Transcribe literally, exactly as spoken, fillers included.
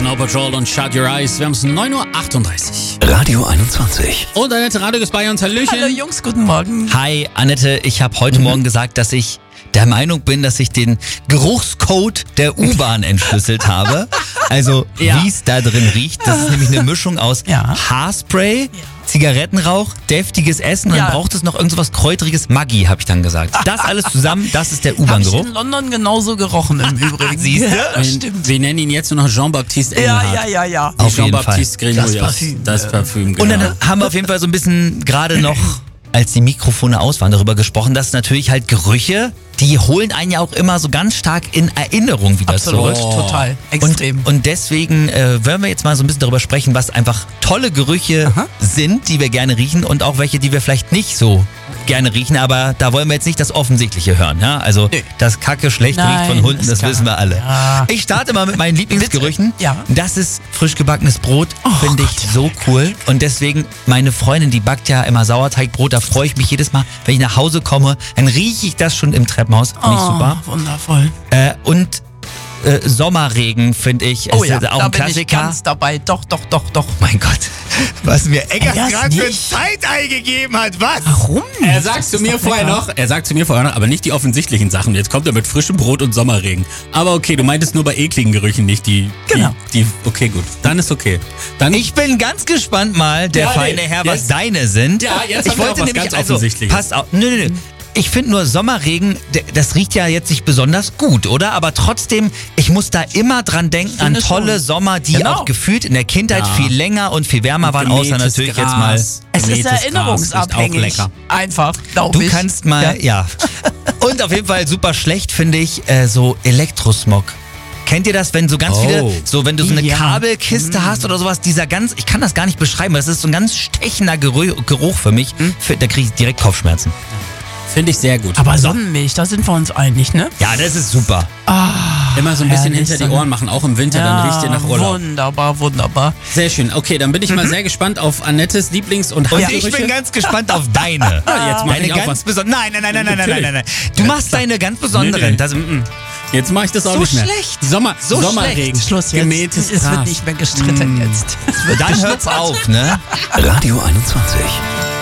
Snow Patrol und Shut Your Eyes. Wir haben es neun Uhr achtunddreißig. Radio einundzwanzig. Und Annette Radio ist bei uns. Hallöchen. Hallo Jungs, guten Morgen. Hi Annette, ich habe heute mhm. Morgen gesagt, dass ich der Meinung bin, dass ich den Geruchscode der U-Bahn entschlüsselt habe. Also Ja. wie es da drin riecht. Das ist nämlich eine Mischung aus Ja. Haarspray, Zigarettenrauch, deftiges Essen und Ja. dann braucht es noch irgend so was Kräutriges. Maggi, habe ich dann gesagt. Das alles zusammen, das ist der Habe ich U-Bahn-Geruch. in London genauso gerochen im Übrigen. Siehst du? Ja, Wir, stimmt. wir nennen ihn jetzt nur noch Jean-Baptiste Ja, Engelhardt. ja, ja, ja. Auf jeden Jean-Baptiste Grenouilles. Das Parfüm. Das Parfüm, genau. Und dann haben wir auf jeden Fall so ein bisschen gerade noch, als die Mikrofone aus waren, darüber gesprochen, dass natürlich halt Gerüche, die holen einen ja auch immer so ganz stark in Erinnerung wieder Absolut, zurück. total, extrem. Und, und deswegen äh, wollen wir jetzt mal so ein bisschen darüber sprechen, was einfach tolle Gerüche Aha. sind, die wir gerne riechen und auch welche, die wir vielleicht nicht so gerne riechen. Aber da wollen wir jetzt nicht das Offensichtliche hören. Ja? Also Nö. das Kacke schlecht Nein, riecht von Hunden, ist das klar. wissen wir alle. Ja. Ich starte mal mit meinen Lieblingsgerüchen. Ja. Das ist frisch gebackenes Brot, finde ich so cool. Und deswegen, meine Freundin, die backt ja immer Sauerteigbrot, da freue ich mich jedes Mal, wenn ich nach Hause komme, dann rieche ich das schon im Treppenhaus. Finde ich super. Oh, wundervoll. Äh, und äh, Sommerregen, finde ich, Oh ist ja, auch da ein bin ich Klassiker. ganz dabei. Doch, doch, doch, doch. Mein Gott, was mir Eggers Eggers gerade für ein nicht? Zeitei gegeben hat, was? Warum nicht? Er sagt zu Das ist mir doch vorher lecker. noch, er sagt zu mir vorher noch, aber nicht die offensichtlichen Sachen. Jetzt kommt er mit frischem Brot und Sommerregen. Aber okay, du meintest nur bei ekligen Gerüchen nicht die. Genau. Die, die okay, gut. Dann ist okay. Dann Ich bin ganz gespannt mal, der Ja, feine nee, Herr, was jetzt- deine sind. Ja, jetzt ich haben wir wollte auch was nämlich, ganz also, Offensichtliches. passt auf, nö, nö, nö. Ich finde nur Sommerregen, d- das riecht ja jetzt nicht besonders gut, oder? Aber trotzdem, ich muss da immer dran denken an finde tolle schon. Sommer, die Genau. auch gefühlt in der Kindheit Ja. viel länger und viel wärmer waren, außer Gemähtes natürlich Gras. jetzt mal. Es ist Gemähtes Gras erinnerungsabhängig. riecht auch lecker. Einfach, glaube Du ich. kannst mal, ja. Und auf jeden Fall super schlecht finde ich äh, so Elektrosmog. Kennt ihr das, wenn so ganz Oh. viele, so wenn du so eine Ja. Kabelkiste hast oder sowas, dieser ganz, ich kann das gar nicht beschreiben, das ist so ein ganz stechender Geruch, Geruch für mich. Für, da kriege ich direkt Kopfschmerzen. Finde ich sehr gut. Aber Sonnenmilch, da sind wir uns einig, ne? Ja, das ist super. Immer so ein bisschen herrlich, hinter die Sonne. Ohren machen, auch im Winter, dann riecht ihr nach Urlaub. Wunderbar, wunderbar. Sehr schön. Okay, dann bin ich mal sehr gespannt auf Annettes Lieblings- und Und Handgerüche. ich bin ganz gespannt auf deine. Ah, jetzt mach deine ich auch ganz was. besonderen. Nein, nein, nein, nein, nein, nein, nein, nein, nein. Du Ja, machst deine ganz besonderen. Nee, nee. Das, mm, mm. Jetzt mache ich das auch So nicht mehr. schlecht. Sommer, So Sommerregen, Schluss jetzt. gemähtes Es wird Gras. nicht mehr gestritten jetzt. Es wird Dann hört's geschnuppert. auf, ne? Radio einundzwanzig.